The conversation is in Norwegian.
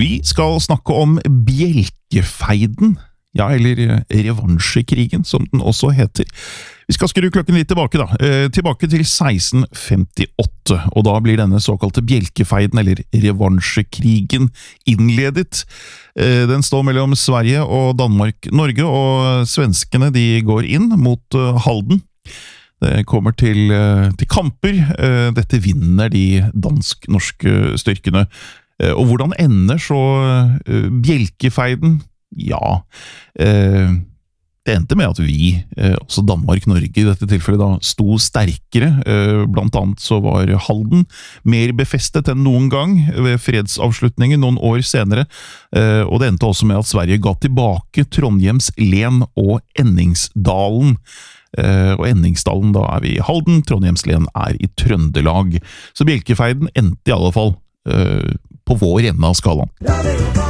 Vi skal snakke om Bjelkefeiden, ja, eller revansjekrigen, som den også heter. Vi skal skru klokken litt tilbake da, tilbake til 1658, og da blir denne såkalte Bjelkefeiden, eller revansjekrigen, innledet. Den står mellom Sverige og Danmark-Norge, og svenskene de går inn mot Halden. Det kommer til kamper. Dette vinner de dansk-norske styrkene. Og hvordan ender så Bjelkefeiden? Ja, det endte med at vi, altså Danmark-Norge i dette tilfellet da, sto sterkere. Blant annet så var Halden mer befestet enn noen gang ved fredsavslutningen noen år senere, og det endte også med at Sverige ga tilbake Trondhjems len og Enningsdalen. Og Enningsdalen, da er vi i Halden, Trondhjems len er i Trøndelag. Så Bjelkefeiden endte i alle fall på vår ende av skalaen.